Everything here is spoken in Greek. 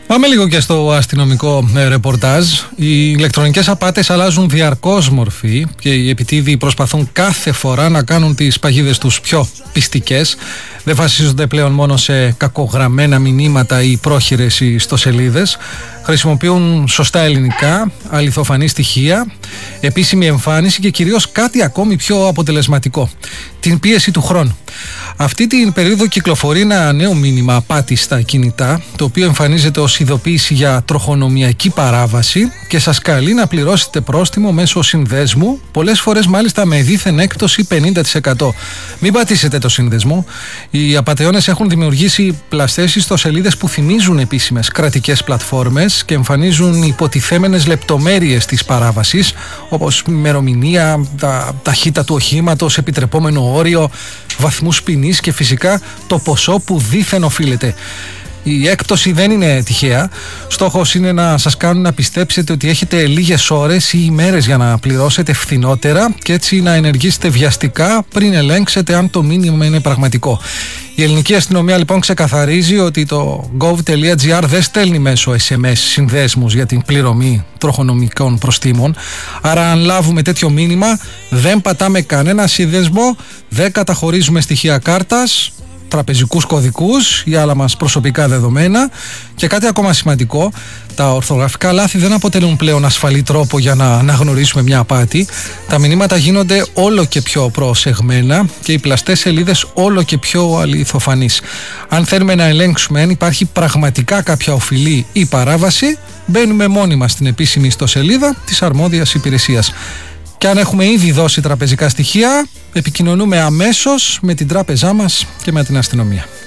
Πάμε λίγο και στο αστυνομικό ρεπορτάζ. Οι ηλεκτρονικές απάτες αλλάζουν διαρκώς μορφή και οι επιτίδιοι προσπαθούν κάθε φορά να κάνουν τις παγίδες τους πιο πιστικές. Δεν βασίζονται πλέον μόνο σε κακογραμμένα μηνύματα ή πρόχειρες ιστοσελίδες. Χρησιμοποιούν σωστά ελληνικά, αληθοφανή στοιχεία, επίσημη εμφάνιση και κυρίως κάτι ακόμη πιο αποτελεσματικό: την πίεση του χρόνου. Αυτή την περίοδο κυκλοφορεί ένα νέο μήνυμα απάτης στα κινητά, το οποίο εμφανίζεται ως ειδοποίηση για τροχονομιακή παράβαση και σας καλεί να πληρώσετε πρόστιμο μέσω συνδέσμου, πολλές φορές μάλιστα με δίθεν έκπτωση 50%. Μην πατήσετε το σύνδεσμο. Οι απατεώνες έχουν δημιουργήσει πλαστές ιστοσελίδες που θυμίζουν επίσημες κρατικές πλατφόρμες και εμφανίζουν υποτιθέμενες λεπτομέρειες της παράβασης, όπως ημερομηνία, ταχύτητα του οχήματος, επιτρεπόμενο όριο, βαθμούς ποινής και φυσικά το ποσό που δίθεν οφείλεται. Η έκπτωση δεν είναι τυχαία. Στόχος είναι να σας κάνουν να πιστέψετε ότι έχετε λίγες ώρες ή ημέρες για να πληρώσετε φθηνότερα και έτσι να ενεργήσετε βιαστικά πριν ελέγξετε αν το μήνυμα είναι πραγματικό. Η ελληνική αστυνομία λοιπόν ξεκαθαρίζει ότι το gov.gr δεν στέλνει μέσω SMS συνδέσμους για την πληρωμή τροχονομικών προστίμων. Άρα αν λάβουμε τέτοιο μήνυμα δεν πατάμε κανένα σύνδεσμο, δεν καταχωρίζουμε στοιχεία κάρτας, τραπεζικούς κωδικούς ή άλλα μας προσωπικά δεδομένα. Και κάτι ακόμα σημαντικό: τα ορθογραφικά λάθη δεν αποτελούν πλέον ασφαλή τρόπο για να αναγνωρίσουμε μια απάτη. Τα μηνύματα γίνονται όλο και πιο προσεγμένα και οι πλαστές σελίδες όλο και πιο αληθοφανείς. Αν θέλουμε να ελέγξουμε αν υπάρχει πραγματικά κάποια οφειλή ή παράβαση, μπαίνουμε μόνοι μας στην επίσημη ιστοσελίδα της αρμόδιας υπηρεσίας. Και αν έχουμε ήδη δώσει τραπεζικά στοιχεία, επικοινωνούμε αμέσως με την τράπεζά μας και με την αστυνομία.